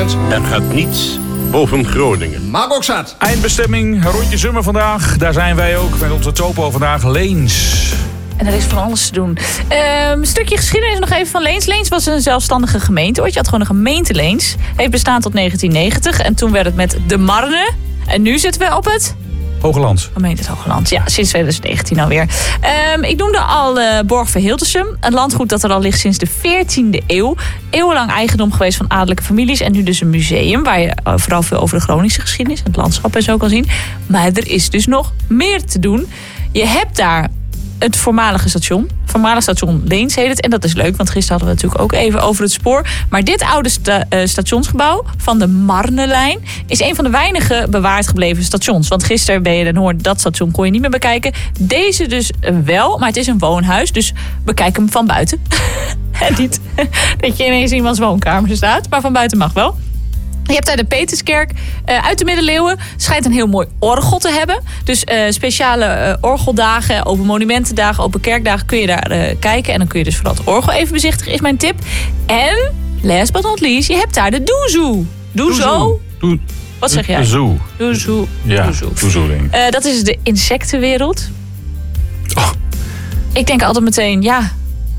Zat. Er gaat niets boven Groningen. Maak ook zat. Eindbestemming, rondje Zummer vandaag. Daar zijn wij ook met onze topo vandaag, Leens. En er is van alles te doen. Een stukje geschiedenis nog even van Leens. Leens was een zelfstandige gemeente. Je had gewoon een gemeente Leens. Heeft bestaan tot 1990. En toen werd het met de Marne. En nu zitten we op het... Hogeland. Gemeente het Hogeland, ja, sinds 2019 alweer. Ik noemde al Borg Verhiltensum. Een landgoed dat er al ligt sinds de 14e eeuw. Eeuwenlang eigendom geweest van adellijke families. En nu dus een museum waar je vooral veel over de Groningse geschiedenis... en het landschap en zo kan zien. Maar er is dus nog meer te doen. Je hebt daar het voormalig station Leens heet het. En dat is leuk, want gisteren hadden we het natuurlijk ook even over het spoor. Maar dit oude stationsgebouw van de Marnelijn is een van de weinige bewaard gebleven stations. Want gisteren ben je dan hoorde dat station kon je niet meer bekijken. Deze dus wel, maar het is een woonhuis. Dus bekijk hem van buiten. En niet dat je ineens in iemands woonkamer staat, maar van buiten mag wel. Je hebt daar de Peterskerk uit de middeleeuwen. Schijnt een heel mooi orgel te hebben. Dus speciale orgeldagen, open monumentendagen, open kerkdagen kun je daar kijken. En dan kun je dus vooral het orgel even bezichtigen, is mijn tip. En, last but not least, je hebt daar de Doezoe. Doezo? Wat zeg jij? De zoo. Doezoe. Ja, Doezoe. Dat is de insectenwereld. Oh. Ik denk altijd meteen, ja...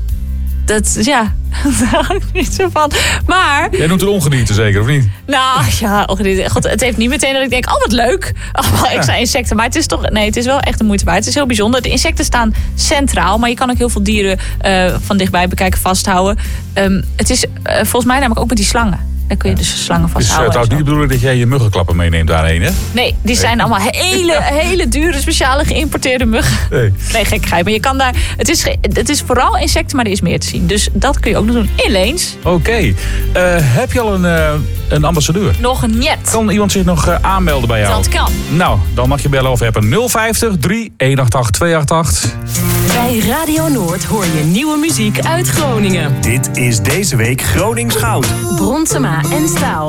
daar hou ik niet zo van. Maar... Jij noemt het ongedierte zeker, of niet? Nou, ja, ongedierte. God, het heeft niet meteen dat ik denk, wat leuk. Ik zei insecten, maar het is toch... Nee, het is wel echt de moeite waard. Het is heel bijzonder. De insecten staan centraal, maar je kan ook heel veel dieren van dichtbij bekijken, vasthouden. Het is volgens mij namelijk ook met die slangen. Daar kun je dus slangen vasthouden. Het is niet de bedoeling dat jij je muggenklappen meeneemt daarheen, hè? Nee, die zijn allemaal hele dure, speciale geïmporteerde muggen. Nee, gekkigheid. Maar je kan daar... Het is vooral insecten, maar er is meer te zien. Dus dat kun je ook nog doen in Leens. Oké. Heb je al een ambassadeur? Nog niet. Kan iemand zich nog aanmelden bij jou? Dat kan. Nou, dan mag je bellen of appen 050 3188 288. Bij Radio Noord hoor je nieuwe muziek uit Groningen. Dit is deze week Gronings Goud. Bronsema en Staal.